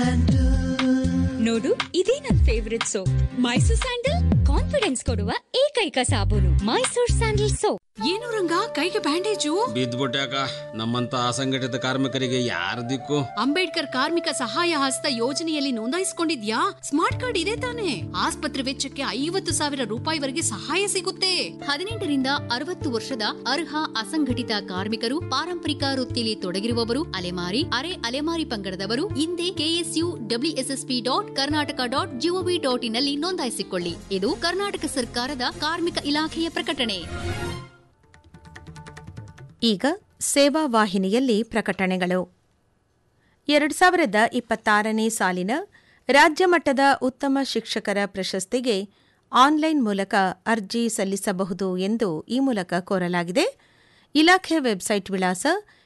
ನೋಡು, ಇದೇ ನನ್ favourite soap Mysore sandal. Confidence ಕೊಡುವ ಏಕೈಕ ಸಾಬೂನು ಮೈಸೂರ್ ಸ್ಯಾಂಡಲ್ ಸೋಪ್. ಏನು ರಂಗ, ಕೈಗೆ ಬ್ಯಾಂಡೇಜು? ಬಿದ್ದ್ಬಿಟ್ಯಾಕ. ನಮ್ಮಂತ ಅಸಂಘಟಿತ ಕಾರ್ಮಿಕರಿಗೆ ಯಾರ ದಿಕ್ಕು? ಅಂಬೇಡ್ಕರ್ ಕಾರ್ಮಿಕ ಸಹಾಯ ಹಸ್ತ ಯೋಜನೆಯಲ್ಲಿ ನೋಂದಾಯಿಸಿಕೊಂಡಿದ್ಯಾ? ಸ್ಮಾರ್ಟ್ ಕಾರ್ಡ್ ಇದೆ ತಾನೆ? ಆಸ್ಪತ್ರೆ ವೆಚ್ಚಕ್ಕೆ 50,000 ರೂಪಾಯಿವರೆಗೆ ಸಹಾಯ ಸಿಗುತ್ತೆ. 18ರಿಂದ 60 ವರ್ಷದ ಅರ್ಹ ಅಸಂಘಟಿತ ಕಾರ್ಮಿಕರು, ಪಾರಂಪರಿಕ ವೃತ್ತಿಯಲ್ಲಿ ತೊಡಗಿರುವವರು, ಅಲೆಮಾರಿ, ಅರೆ ಅಲೆಮಾರಿ ಪಂಗಡದವರು ಹಿಂದೆ KSUWSSP.Karnataka.gov.in ನಲ್ಲಿ ನೋಂದಾಯಿಸಿಕೊಳ್ಳಿ. ಇದು ಕರ್ನಾಟಕ ಸರ್ಕಾರದ ಕಾರ್ಮಿಕ ಇಲಾಖೆಯ ಪ್ರಕಟಣೆ. ಈಗ ಸೇವಾ ವಾಹಿನಿಯಲ್ಲಿ ಪ್ರಕಟಣೆಗಳು. 2026ನೇ ಸಾಲಿನ ರಾಜ್ಯ ಮಟ್ಟದ ಉತ್ತಮ ಶಿಕ್ಷಕರ ಪ್ರಶಸ್ತಿಗೆ ಆನ್ಲೈನ್ ಮೂಲಕ ಅರ್ಜಿ ಸಲ್ಲಿಸಬಹುದು ಎಂದು ಈ ಮೂಲಕ ಕೋರಲಾಗಿದೆ. ಇಲಾಖೆ ವೆಬ್ಸೈಟ್ ವಿಳಾಸ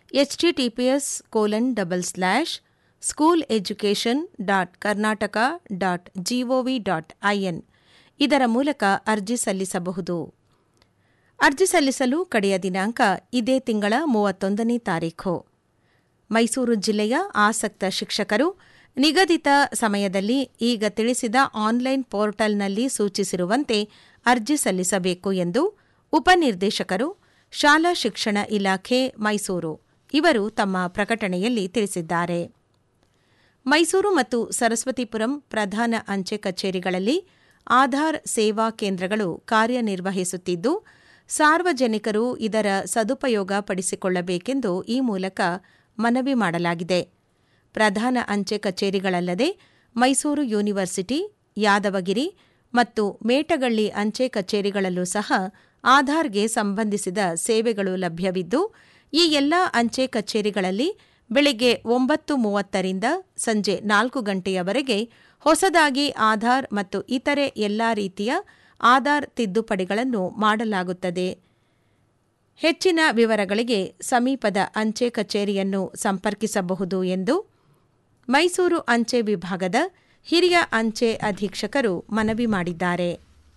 https://schooleducation.karnataka.gov.in. ಇದರ ಮೂಲಕ ಅರ್ಜಿ ಸಲ್ಲಿಸಬಹುದು. ಅರ್ಜಿ ಸಲ್ಲಿಸಲು ಕಡೆಯ ದಿನಾಂಕ ಇದೇ ತಿಂಗಳ 31ನೇ ತಾರೀಖು. ಮೈಸೂರು ಜಿಲ್ಲೆಯ ಆಸಕ್ತ ಶಿಕ್ಷಕರು ನಿಗದಿತ ಸಮಯದಲ್ಲಿ ಈಗ ತಿಳಿಸಿದ ಆನ್ಲೈನ್ ಪೋರ್ಟಲ್ನಲ್ಲಿ ಸೂಚಿಸಿರುವಂತೆ ಅರ್ಜಿ ಸಲ್ಲಿಸಬೇಕು ಎಂದು ಉಪನಿರ್ದೇಶಕರು, ಶಾಲಾ ಶಿಕ್ಷಣ ಇಲಾಖೆ, ಮೈಸೂರು ಇವರು ತಮ್ಮ ಪ್ರಕಟಣೆಯಲ್ಲಿ ತಿಳಿಸಿದ್ದಾರೆ. ಮೈಸೂರು ಮತ್ತು ಸರಸ್ವತಿಪುರಂ ಪ್ರಧಾನ ಅಂಚೆ ಕಚೇರಿಗಳಲ್ಲಿ ಆಧಾರ್ ಸೇವಾ ಕೇಂದ್ರಗಳು ಕಾರ್ಯನಿರ್ವಹಿಸುತ್ತಿದ್ದು, ಸಾರ್ವಜನಿಕರು ಇದರ ಸದುಪಯೋಗ ಪಡಿಸಿಕೊಳ್ಳಬೇಕೆಂದು ಈ ಮೂಲಕ ಮನವಿ ಮಾಡಲಾಗಿದೆ. ಪ್ರಧಾನ ಅಂಚೆ ಕಚೇರಿಗಳಲ್ಲದೆ ಮೈಸೂರು ಯೂನಿವರ್ಸಿಟಿ, ಯಾದವಗಿರಿ ಮತ್ತು ಮೇಟಗಳ್ಳಿ ಅಂಚೆ ಕಚೇರಿಗಳಲ್ಲೂ ಸಹ ಆಧಾರ್ಗೆ ಸಂಬಂಧಿಸಿದ ಸೇವೆಗಳು ಲಭ್ಯವಿದ್ದು, ಈ ಎಲ್ಲ ಅಂಚೆ ಕಚೇರಿಗಳಲ್ಲಿ ಬೆಳಗ್ಗೆ 9:30ರಿಂದ ಸಂಜೆ 4 ಗಂಟೆಯವರೆಗೆ ಹೊಸದಾಗಿ ಆಧಾರ್ ಮತ್ತು ಇತರೆ ಎಲ್ಲಾ ರೀತಿಯ ಆಧಾರ್ ತಿದ್ದುಪಡಿಗಳನ್ನು ಮಾಡಲಾಗುತ್ತದೆ. ಹೆಚ್ಚಿನ ವಿವರಗಳಿಗೆ ಸಮೀಪದ ಅಂಚೆ ಕಚೇರಿಯನ್ನು ಸಂಪರ್ಕಿಸಬಹುದು ಎಂದು ಮೈಸೂರು ಅಂಚೆ ವಿಭಾಗದ ಹಿರಿಯ ಅಂಚೆ ಅಧೀಕ್ಷಕರು ಮನವಿ ಮಾಡಿದ್ದಾರೆ.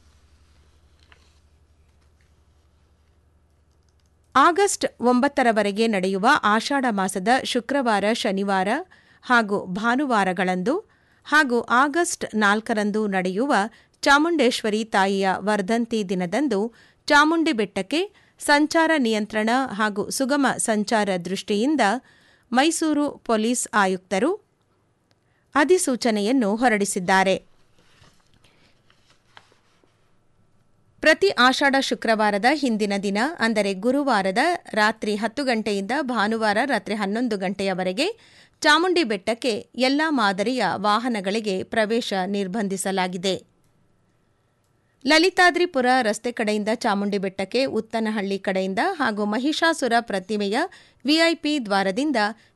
ಆಗಸ್ಟ್ 9ರವರೆಗೆ ನಡೆಯುವ ಆಷಾಢ ಮಾಸದ ಶುಕ್ರವಾರ, ಶನಿವಾರ ಹಾಗೂ ಭಾನುವಾರಗಳಂದು ಹಾಗೂ ಆಗಸ್ಟ್ 4ರಂದು ನಡೆಯುವ ಚಾಮುಂಡೇಶ್ವರಿ ತಾಯಿಯ ವರ್ಧಂತಿ ದಿನದಂದು ಚಾಮುಂಡಿ ಬೆಟ್ಟಕ್ಕೆ ಸಂಚಾರ ನಿಯಂತ್ರಣ ಹಾಗೂ ಸುಗಮ ಸಂಚಾರ ದೃಷ್ಟಿಯಿಂದ ಮೈಸೂರು ಪೊಲೀಸ್ ಆಯುಕ್ತರು ಅಧಿಸೂಚನೆಯನ್ನು ಹೊರಡಿಸಿದ್ದಾರೆ. ಪ್ರತಿ ಆಷಾಢ ಶುಕ್ರವಾರದ ಹಿಂದಿನ ದಿನ ಅಂದರೆ ಗುರುವಾರದ ರಾತ್ರಿ 10 ಗಂಟೆಯಿಂದ ಭಾನುವಾರ ರಾತ್ರಿ 11 ಗಂಟೆಯವರೆಗೆ ಚಾಮುಂಡಿ ಬೆಟ್ಟಕ್ಕೆ ಎಲ್ಲಾ ಮಾದರಿಯ ವಾಹನಗಳಿಗೆ ಪ್ರವೇಶ ನಿರ್ಬಂಧಿಸಲಾಗಿದೆ. ಲಲಿತಾದ್ರಿಪುರ ರಸ್ತೆ ಕಡೆಯಿಂದ ಚಾಮುಂಡಿ ಬೆಟ್ಟಕ್ಕೆ, ಉತ್ತನಹಳ್ಳಿ ಕಡೆಯಿಂದ ಹಾಗೂ ಮಹಿಷಾಸುರ ಪ್ರತಿಮೆಯ ವಿಐಪಿ ದ್ವಾರದಿಂದ